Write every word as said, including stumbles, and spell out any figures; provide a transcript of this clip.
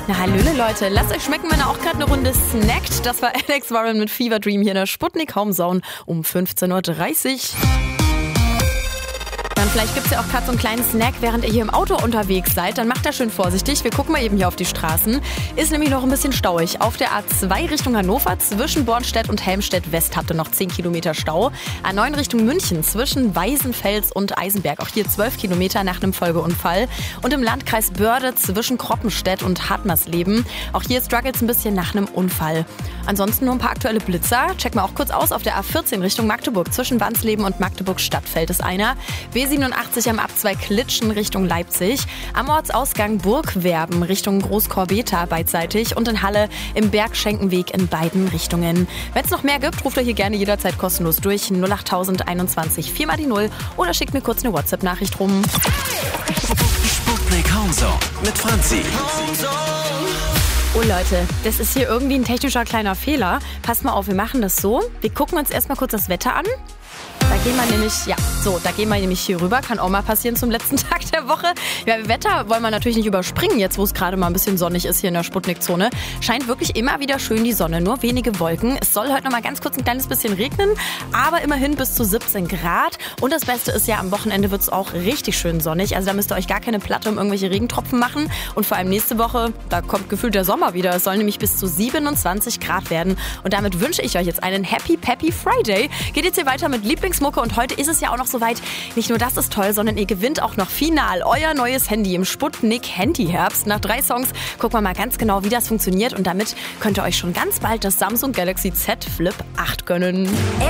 Na hallöle Leute, lasst euch schmecken, wenn ihr auch gerade eine Runde snackt. Das war Alex Warren mit Fever Dream hier in der Sputnik Homezone um fünfzehn Uhr dreißig. Dann vielleicht gibt es ja auch gerade so einen kleinen Snack, während ihr hier im Auto unterwegs seid. Dann macht da schön vorsichtig. Wir gucken mal eben hier auf die Straßen. Ist nämlich noch ein bisschen stauig. Auf der A zwei Richtung Hannover zwischen Bornstedt und Helmstedt-West habt ihr noch zehn Kilometer Stau. A neun Richtung München zwischen Weißenfels und Eisenberg. Auch hier zwölf Kilometer nach einem Folgeunfall. Und im Landkreis Börde zwischen Kroppenstedt und Hartmarsleben. Auch hier struggelt es ein bisschen nach einem Unfall. Ansonsten nur ein paar aktuelle Blitzer. Checken wir auch kurz aus. Auf der A vierzehn Richtung Magdeburg zwischen Wansleben und Magdeburg-Stadtfeld ist einer. B siebenundachtzig am Abzweig Klitschen Richtung Leipzig. Am Ortsausgang Burgwerben Richtung Großkorbeta beidseitig. Und in Halle im Bergschenkenweg in beiden Richtungen. Wenn es noch mehr gibt, ruft ihr hier gerne jederzeit kostenlos durch. null acht einundzwanzig vier mal die null oder schickt mir kurz eine WhatsApp-Nachricht rum. Sputnik Homezone mit Franzi. Oh Leute, das ist hier irgendwie ein technischer kleiner Fehler. Passt mal auf, wir machen das so. Wir gucken uns erstmal kurz das Wetter an. Da gehen wir nämlich, ja, so, da gehen wir nämlich hier rüber. Kann auch mal passieren zum letzten Tag der Woche. Ja, Wetter wollen wir natürlich nicht überspringen, jetzt wo es gerade mal ein bisschen sonnig ist hier in der Sputnik-Zone. Scheint wirklich immer wieder schön die Sonne, nur wenige Wolken. Es soll heute noch mal ganz kurz ein kleines bisschen regnen, aber immerhin bis zu siebzehn Grad. Und das Beste ist ja, am Wochenende wird es auch richtig schön sonnig. Also da müsst ihr euch gar keine Platte um irgendwelche Regentropfen machen. Und vor allem nächste Woche, da kommt gefühlt der Sommer wieder. Es soll nämlich bis zu siebenundzwanzig Grad werden. Und damit wünsche ich euch jetzt einen Happy Peppy Friday. Geht jetzt hier weiter mit Lieblingsmucke und heute ist es ja auch noch soweit. Nicht nur das ist toll, sondern ihr gewinnt auch noch final euer neues Handy im Sputnik Handyherbst. Nach drei Songs gucken wir mal ganz genau, wie das funktioniert. Und damit könnt ihr euch schon ganz bald das Samsung Galaxy Z Flip acht gönnen.